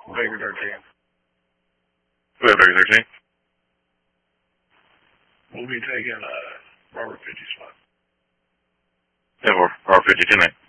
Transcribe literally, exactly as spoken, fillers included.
Baker thirteen. Go ahead, Baker thirteen. We'll be taking uh, Robert fifty spot. Yeah, for Robert fifty-two, man.